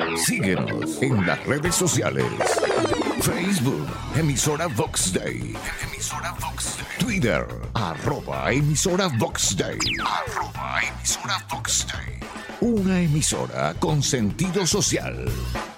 Síguenos en las redes sociales. Facebook, emisora Vox Day. Twitter, @emisora Vox Day. @emisora Vox Day. Una emisora con sentido social.